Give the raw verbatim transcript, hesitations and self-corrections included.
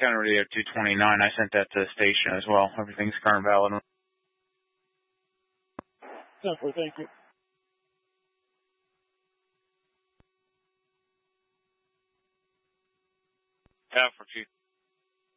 County Radio two twenty-nine. I sent that to the station as well. Everything's current valid. Definitely, thank you. Yeah, for Chief.